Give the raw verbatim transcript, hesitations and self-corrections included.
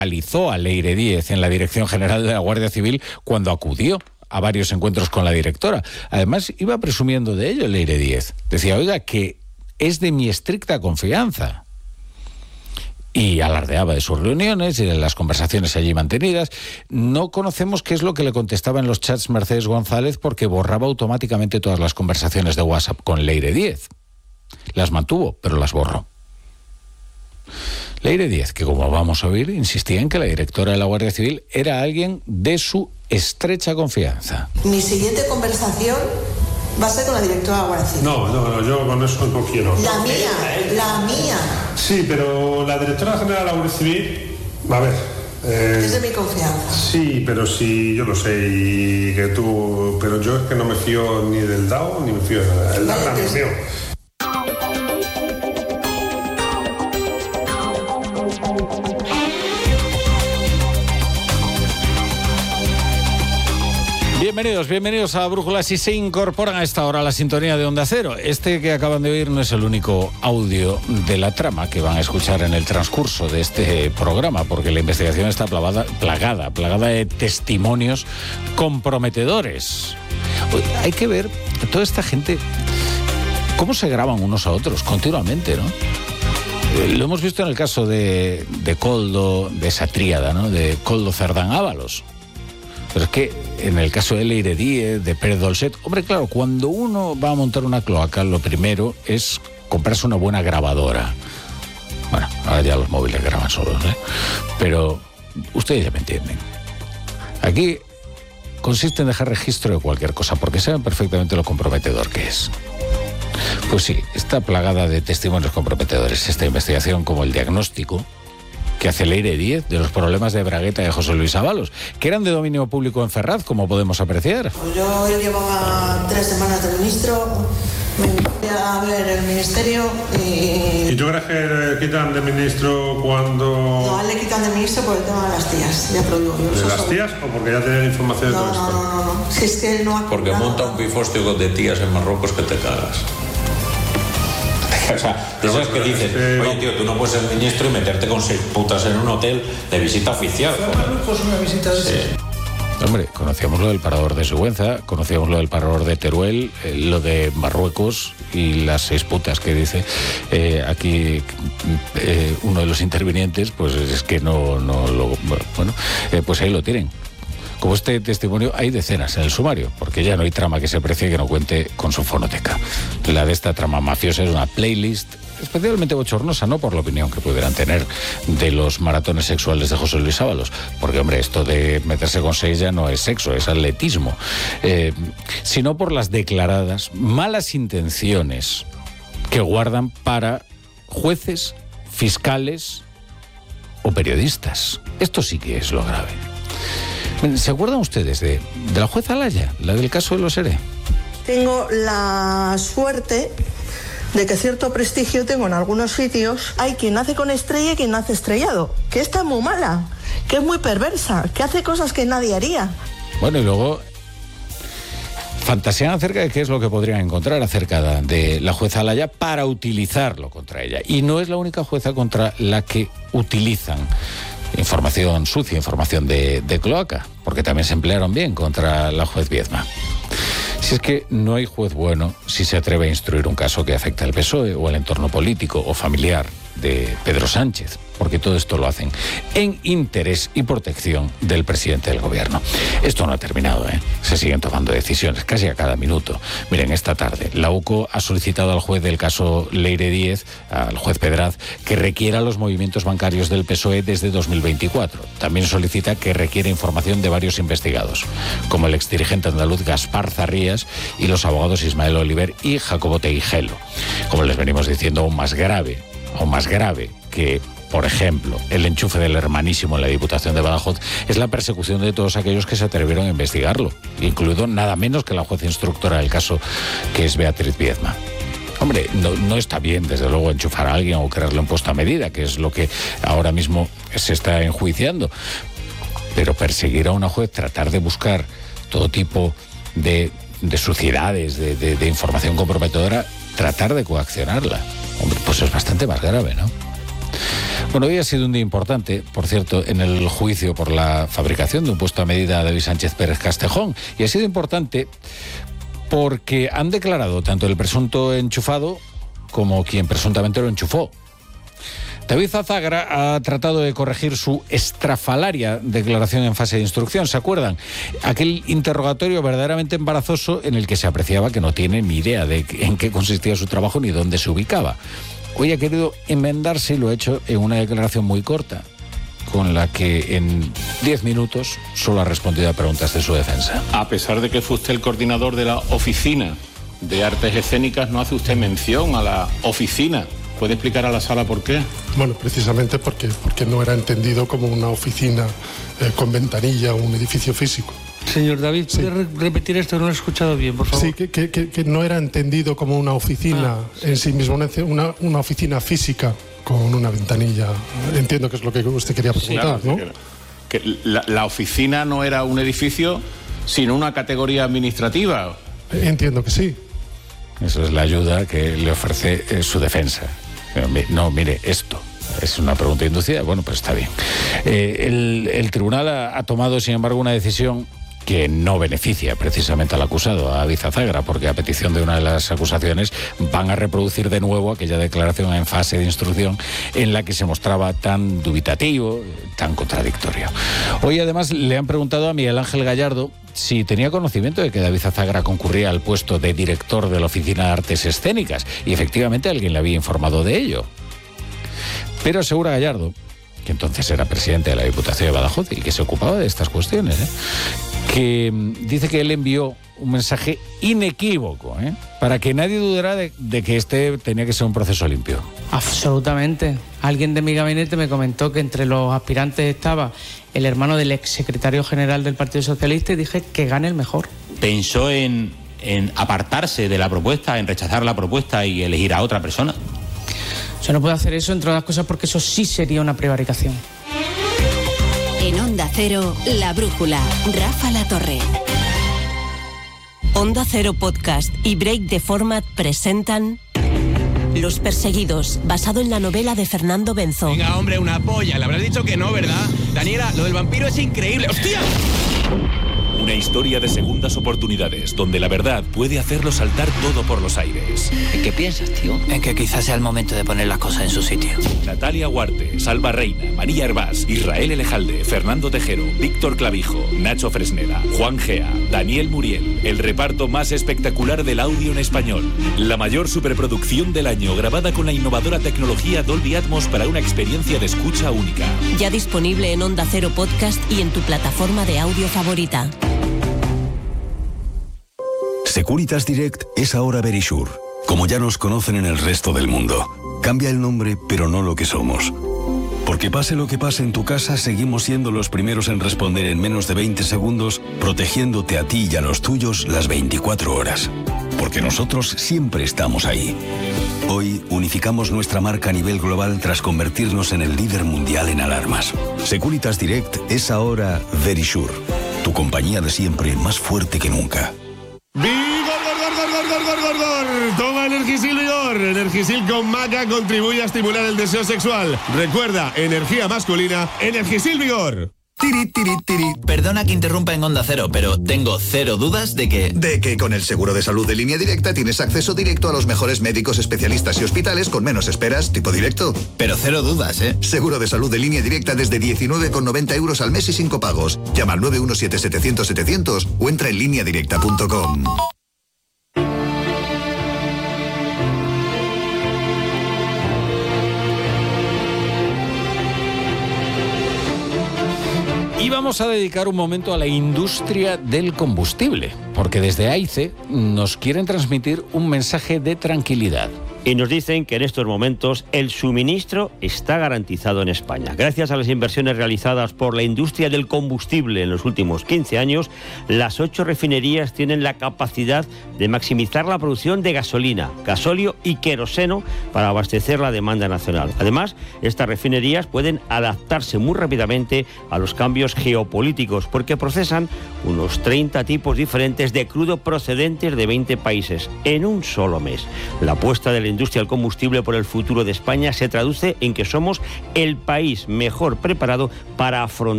analizó a Leire Díez en la Dirección General de la Guardia Civil cuando acudió a varios encuentros con la directora. Además, iba presumiendo de ello Leire Díez. Decía, oiga, que es de mi estricta confianza. Y alardeaba de sus reuniones y de las conversaciones allí mantenidas. No conocemos qué es lo que le contestaba en los chats Mercedes González, porque borraba automáticamente todas las conversaciones de WhatsApp con Leire Díez. Las mantuvo, pero las borró. Leire Díez, que como vamos a oír, insistía en que la directora de la Guardia Civil era alguien de su estrecha confianza. Mi siguiente conversación va a ser con la directora de la Guardia Civil. No, no, no, yo con eso no quiero. La mía, la mía. Sí, pero la directora general de la Guardia Civil, a ver... Eh, es de mi confianza. Sí, pero sí, yo lo sé, y que tú... Pero yo es que no me fío ni del D A O, ni me fío de nada. El D A O es mío. Bienvenidos, bienvenidos a Brújula. Si se incorporan a esta hora a la sintonía de Onda Cero. Este que acaban de oír no es el único audio de la trama que van a escuchar en el transcurso de este programa, porque la investigación está plagada, plagada, plagada de testimonios comprometedores. Hay que ver toda esta gente, cómo se graban unos a otros continuamente, ¿no? Lo hemos visto en el caso de, de Koldo, de esa tríada, ¿no? De Koldo, Cerdán, Ábalos. Pero es que en el caso de Leire Díez, de Pérez Dolcet, hombre, claro, cuando uno va a montar una cloaca, lo primero es comprarse una buena grabadora. Bueno, ahora ya los móviles graban solos, ¿eh? Pero ustedes ya me entienden. Aquí consiste en dejar registro de cualquier cosa, porque saben perfectamente lo comprometedor que es. Pues sí, está plagada de testimonios comprometedores esta investigación, como el diagnóstico que hace Leire Díez de los problemas de bragueta de José Luis Ábalos, que eran de dominio público en Ferraz, como podemos apreciar. Pues yo llevaba tres semanas de ministro, me fui a ver el ministerio y... ¿Y tú crees que le quitan de ministro cuando...? No, a él le quitan de ministro por el tema de las tías, ya te lo digo yo. ¿De las soy... tías o porque ya tienen información de no, todo no, esto? No, no, no, no, si es que él no ha... Porque monta un pifostio de tías en Marruecos que te cagas. O sea, de esas que dicen, oye tío, tú no puedes ser ministro y meterte con seis putas en un hotel de visita oficial. Pues una visita de sí. Hombre, conocíamos lo del parador de Sigüenza, conocíamos lo del parador de Teruel, eh, lo de Marruecos y las seis putas que dice eh, aquí eh, uno de los intervinientes, pues es que no, no lo... Bueno, eh, pues ahí lo tienen. Como este testimonio hay decenas en el sumario, porque ya no hay trama que se precie que no cuente con su fonoteca. La de esta trama mafiosa es una playlist especialmente bochornosa, no por la opinión que pudieran tener de los maratones sexuales de José Luis Ábalos, porque, hombre, esto de meterse con seis ya no es sexo, es atletismo, eh, sino por las declaradas malas intenciones que guardan para jueces, fiscales o periodistas. Esto sí que es lo grave. ¿Se acuerdan ustedes de, de la jueza Alaya, la del caso de los ERE? Tengo la suerte de que cierto prestigio tengo en algunos sitios. Hay quien nace con estrella y quien nace estrellado, que está muy mala, que es muy perversa, que hace cosas que nadie haría. Bueno, y luego fantasean acerca de qué es lo que podrían encontrar acerca de la jueza Alaya para utilizarlo contra ella. Y no es la única jueza contra la que utilizan información sucia, información de, de cloaca, porque también se emplearon bien contra la juez Viedma. Si es que no hay juez bueno si se atreve a instruir un caso que afecta al P S O E o al entorno político o familiar de Pedro Sánchez, porque todo esto lo hacen en interés y protección del presidente del gobierno. Esto no ha terminado, ¿eh? Se siguen tomando decisiones casi a cada minuto. Miren, esta tarde la U C O ha solicitado al juez del caso Leire Díez, al juez Pedraz, que requiera los movimientos bancarios del P S O E desde dos mil veinticuatro. También solicita que requiera información de varios investigados, como el exdirigente andaluz Gaspar Zarrías y los abogados Ismael Oliver y Jacobo Teijelo. Como les venimos diciendo, aún más grave, aún más grave que, por ejemplo, el enchufe del hermanísimo en la Diputación de Badajoz es la persecución de todos aquellos que se atrevieron a investigarlo, incluido nada menos que la juez instructora del caso, que es Beatriz Viedma. Hombre, no, no está bien, desde luego, enchufar a alguien o crearle un puesto a medida, que es lo que ahora mismo se está enjuiciando. Pero perseguir a una juez, tratar de buscar todo tipo de, de suciedades, de, de, de información comprometedora, tratar de coaccionarla, hombre, pues es bastante más grave, ¿no? Bueno, hoy ha sido un día importante, por cierto, en el juicio por la fabricación de un puesto a medida a David Sánchez Pérez Castejón. Y ha sido importante porque han declarado tanto el presunto enchufado como quien presuntamente lo enchufó. David Azagra ha tratado de corregir su estrafalaria declaración en fase de instrucción. ¿Se acuerdan? Aquel interrogatorio verdaderamente embarazoso en el que se apreciaba que no tiene ni idea de en qué consistía su trabajo ni dónde se ubicaba. Hoy ha querido enmendarse y lo ha hecho en una declaración muy corta, con la que en diez minutos solo ha respondido a preguntas de su defensa. A pesar de que fue usted el coordinador de la Oficina de Artes Escénicas, no hace usted mención a la oficina. ¿Puede explicar a la sala por qué? Bueno, precisamente porque, porque no era entendido como una oficina eh, con ventanilla o un edificio físico. Señor David, ¿puede sí. re repetir esto? No lo he escuchado bien, por favor. Sí, que, que, que, que no era entendido como una oficina ah, en sí misma, una, una oficina física con una ventanilla. Entiendo que es lo que usted quería preguntar, sí, claro, ¿no? Que, que la, la oficina no era un edificio, sino una categoría administrativa. Entiendo que sí. Eso es la ayuda que le ofrece eh, su defensa. No, mire, esto es una pregunta inducida. Bueno, pues está bien. Eh, el, el tribunal ha, ha tomado, sin embargo, una decisión que no beneficia precisamente al acusado, a David Azagra, porque a petición de una de las acusaciones van a reproducir de nuevo aquella declaración en fase de instrucción en la que se mostraba tan dubitativo, tan contradictorio. Hoy además le han preguntado a Miguel Ángel Gallardo si tenía conocimiento de que David Azagra concurría al puesto de director de la Oficina de Artes Escénicas, y efectivamente alguien le había informado de ello. Pero asegura Gallardo, que entonces era presidente de la Diputación de Badajoz y que se ocupaba de estas cuestiones, ¿eh? que dice que él envió un mensaje inequívoco, ¿eh? para que nadie dudara de, de que este tenía que ser un proceso limpio. Absolutamente. Alguien de mi gabinete me comentó que entre los aspirantes estaba el hermano del exsecretario general del Partido Socialista y dije que gane el mejor. ¿Pensó en, en apartarse de la propuesta, en rechazar la propuesta y elegir a otra persona? Yo no puedo hacer eso, entre otras cosas, porque eso sí sería una prevaricación. En Onda Cero, La Brújula, Rafa La Torre. Onda Cero Podcast y Break the Format presentan Los Perseguidos, basado en la novela de Fernando Benzo. Venga, hombre, una polla. Le habrás dicho que no, ¿verdad? Daniela, lo del vampiro es increíble. ¡Hostia! Una historia de segundas oportunidades, donde la verdad puede hacerlo saltar todo por los aires. ¿En qué piensas, tío? En que quizás sea el momento de poner las cosas en su sitio. Natalia Huarte, Salva Reina, María Hervás, Israel Elejalde, Fernando Tejero, Víctor Clavijo, Nacho Fresneda, Juan Gea, Daniel Muriel. El reparto más espectacular del audio en español. La mayor superproducción del año, grabada con la innovadora tecnología Dolby Atmos para una experiencia de escucha única. Ya disponible en Onda Cero Podcast y en tu plataforma de audio favorita. Securitas Direct es ahora Verisure, como ya nos conocen en el resto del mundo. Cambia el nombre, pero no lo que somos. Porque pase lo que pase en tu casa, seguimos siendo los primeros en responder en menos de veinte segundos, protegiéndote a ti y a los tuyos las veinticuatro horas. Porque nosotros siempre estamos ahí. Hoy unificamos nuestra marca a nivel global tras convertirnos en el líder mundial en alarmas. Securitas Direct es ahora Verisure, tu compañía de siempre más fuerte que nunca. ¡Vigor, gor, gor, gor, gor, gor, gor, gor! Toma Energisil Vigor. Energisil con maca contribuye a estimular el deseo sexual. Recuerda, energía masculina, Energisil Vigor. Tiri, tiri, tiri. Perdona que interrumpa en Onda Cero, pero tengo cero dudas de que... De que con el seguro de salud de Línea Directa tienes acceso directo a los mejores médicos, especialistas y hospitales con menos esperas, tipo directo. Pero cero dudas, ¿eh? Seguro de salud de Línea Directa desde diecinueve con noventa euros al mes y sin copagos. Llama al nueve uno siete setecientos setecientos o entra en línea directa punto com. Y vamos a dedicar un momento a la industria del combustible, porque desde AICE nos quieren transmitir un mensaje de tranquilidad. Y nos dicen que en estos momentos el suministro está garantizado en España. Gracias a las inversiones realizadas por la industria del combustible en los últimos quince años, las ocho refinerías tienen la capacidad de maximizar la producción de gasolina, gasóleo y queroseno para abastecer la demanda nacional. Además, estas refinerías pueden adaptarse muy rápidamente a los cambios geopolíticos porque procesan unos treinta tipos diferentes de crudo procedentes de veinte países en un solo mes. La apuesta de la industria del combustible por el futuro de España se traduce en que somos el país mejor preparado para afrontar